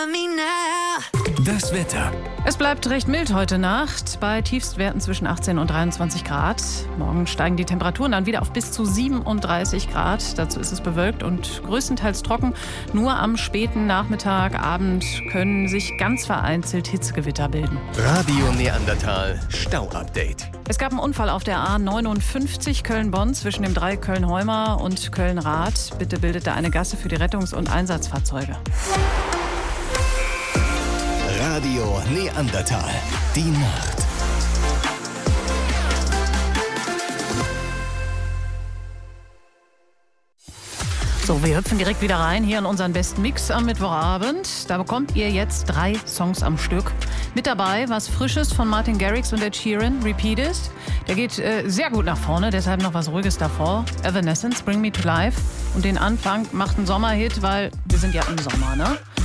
Das Wetter. Es bleibt recht mild heute Nacht, bei Tiefstwerten zwischen 18 und 23 Grad. Morgen steigen die Temperaturen dann wieder auf bis zu 37 Grad. Dazu ist es bewölkt und größtenteils trocken. Nur am späten Nachmittag, Abend können sich ganz vereinzelt Hitzegewitter bilden. Radio Neandertal Stau-Update. Es gab einen Unfall auf der A59 Köln-Bonn zwischen dem Dreieck Köln-Heuma und Köln-Rath. Bitte bildet da eine Gasse für die Rettungs- und Einsatzfahrzeuge. Radio Neandertal. Die Nacht. So, wir hüpfen direkt wieder rein hier in unseren besten Mix am Mittwochabend. Da bekommt ihr jetzt 3 Songs am Stück. Mit dabei was Frisches von Martin Garrix und Ed Sheeran, Repeat It. Der geht sehr gut nach vorne, deshalb noch was Ruhiges davor. Evanescence, Bring Me to Life. Und den Anfang macht ein Sommerhit, weil wir sind ja im Sommer, ne?